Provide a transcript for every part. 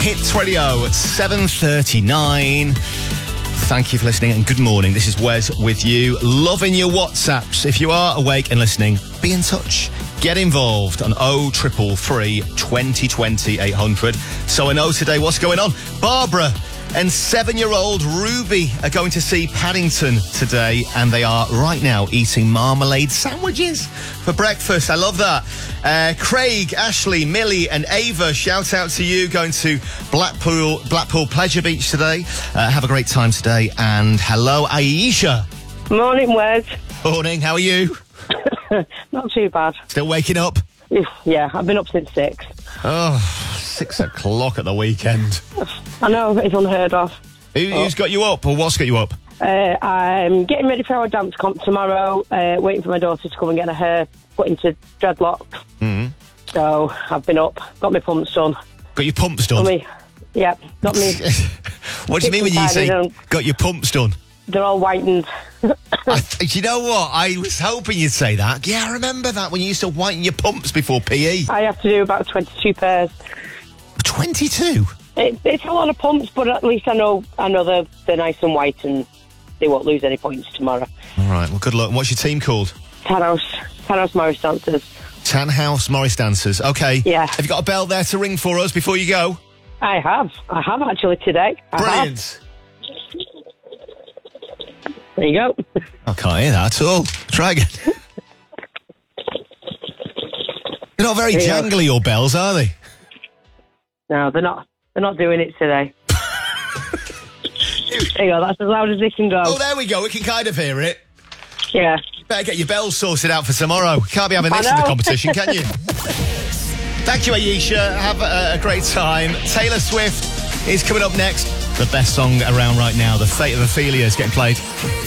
Hits Radio at 7:39. Thank you for listening and good morning. This is Wes with you. Loving your WhatsApps. If you are awake and listening, be in touch. Get involved on 0333 2020 800. So I know today what's going on. Barbara and 7-year-old Ruby are going to see Paddington today, and they are right now eating marmalade sandwiches for breakfast. I love that. Craig, Ashley, Millie and Ava, shout out to you going to Blackpool Pleasure Beach today. Have a great time today. And hello, Aisha. Morning, Wes. Morning, how are you? Not too bad. Still waking up? Yeah, I've been up since 6. Oh, 6 o'clock at the weekend. I know, it's unheard of. Who's got you up, or what's got you up? I'm getting ready for our dance comp tomorrow, waiting for my daughter to come and get her hair put into dreadlocks. Mm-hmm. So I've been up, got my pumps done. Got your pumps done? Yeah, got me. What do you mean when you say got your pumps done? They're all whitened. You know what? I was hoping you'd say that. Yeah, I remember that when you used to whiten your pumps before PE. I have to do about 22 pairs. 22? It's a lot of pumps, but at least I know they're nice and white and they won't lose any points tomorrow. All right, well, good luck. What's your team called? Tanhouse Morris Dancers. Tanhouse Morris Dancers. Okay. Yeah. Have you got a bell there to ring for us before you go? I have actually today. Brilliant. There you go. I can't hear that at all. Try again. They're not very jangly, your bells, are they? No, they're not. They're not doing it today. There you go. That's as loud as they can go. Oh, there we go. We can kind of hear it. Yeah. You better get your bells sorted out for tomorrow. Can't be having this in the competition, can you? Thank you, Aisha. Have a great time. Taylor Swift is coming up next. The best song around right now, The Fate of Ophelia, is getting played.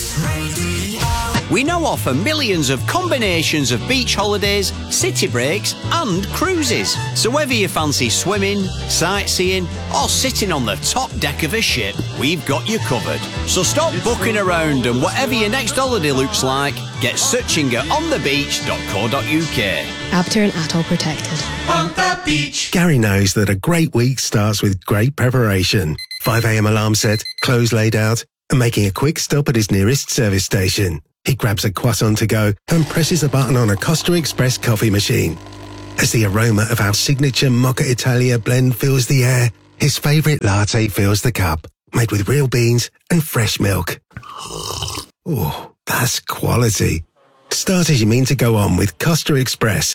We now offer millions of combinations of beach holidays, city breaks and cruises. So whether you fancy swimming, sightseeing or sitting on the top deck of a ship, we've got you covered. So stop booking around and whatever your next holiday looks like, get searching at onthebeach.co.uk. Abter and Atoll protected. On the beach. Gary knows that a great week starts with great preparation. 5 a.m. alarm set, clothes laid out, and making a quick stop at his nearest service station. He grabs a croissant to go and presses a button on a Costa Express coffee machine. As the aroma of our signature Mocha Italia blend fills the air, his favourite latte fills the cup, made with real beans and fresh milk. Oh, that's quality. Start as you mean to go on with Costa Express.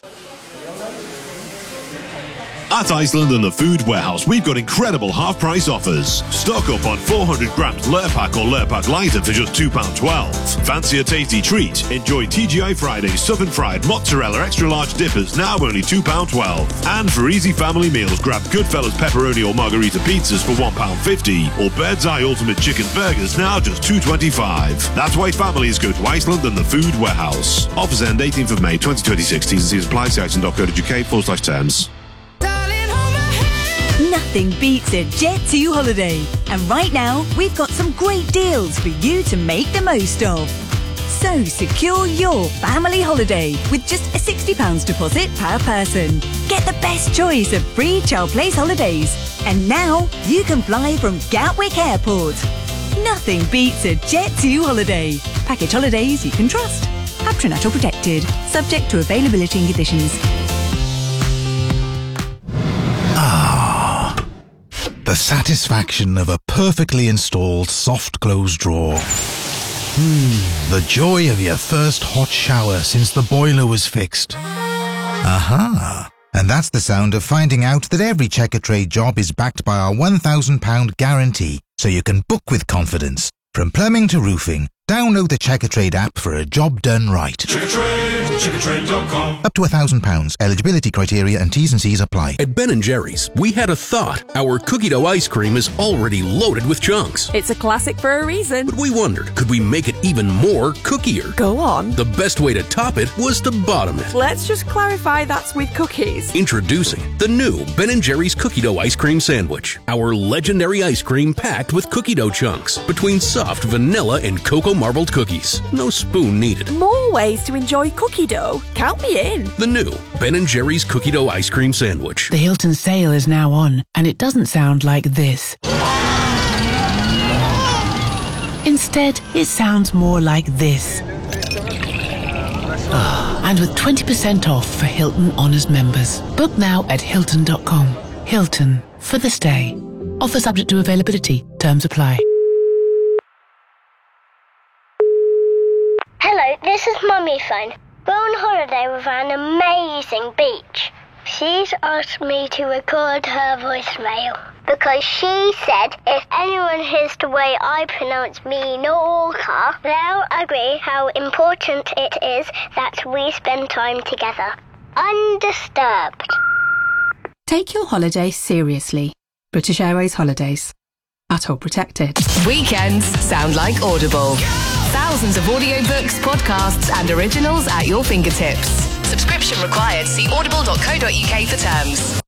At Iceland and the Food Warehouse, we've got incredible half-price offers. Stock up on 400 grams Lurpak or Lurpak Lighter for just £2.12. Fancy a tasty treat? Enjoy TGI Fridays Southern Fried Mozzarella Extra Large Dippers, now only £2.12. And for easy family meals, grab Goodfellas Pepperoni or Margarita Pizzas for £1.50. Or Bird's Eye Ultimate Chicken Burgers, now just £2.25. That's why families go to Iceland and the Food Warehouse. Offers end 18th of May 2026. T's and C's apply. See iceland.co.uk/terms. Nothing beats a Jet2 holiday. And right now, we've got some great deals for you to make the most of. So secure your family holiday with just a £60 deposit per person. Get the best choice of free child place holidays. And now, you can fly from Gatwick Airport. Nothing beats a Jet2 holiday. Package holidays you can trust. Abter and Atoll protected. Subject to availability and conditions. The satisfaction of a perfectly installed soft close drawer. The joy of your first hot shower since the boiler was fixed. Aha! And that's the sound of finding out that every Checkatrade job is backed by our £1,000 guarantee, so you can book with confidence. From plumbing to roofing, download the Checkatrade app for a job done right. Checkatrade.com. Up to £1,000. Eligibility criteria and T's and C's apply. At Ben & Jerry's, we had a thought. Our cookie dough ice cream is already loaded with chunks. It's a classic for a reason. But we wondered, could we make it even more cookier? Go on. The best way to top it was to bottom it. Let's just clarify that's with cookies. Introducing the new Ben & Jerry's cookie dough ice cream sandwich. Our legendary ice cream packed with cookie dough chunks between soft vanilla and cocoa marbled cookies. No spoon needed. More ways to enjoy cookie dough. Count me in. The new Ben & Jerry's Cookie Dough Ice Cream Sandwich. The Hilton sale is now on, and it doesn't sound like this. Instead, it sounds more like this. And with 20% off for Hilton Honors members. Book now at Hilton.com. Hilton, for the stay. Offer subject to availability. Terms apply. Hello, this is Mummy phone. We're on holiday with an amazing beach. She's asked me to record her voicemail because she said if anyone hears the way I pronounce Minorca, they'll agree how important it is that we spend time together. Undisturbed. Take your holiday seriously. British Airways Holidays. ATOL protected. Weekends sound like Audible. Thousands of audiobooks, podcasts and originals at your fingertips. Subscription required. See audible.co.uk for terms.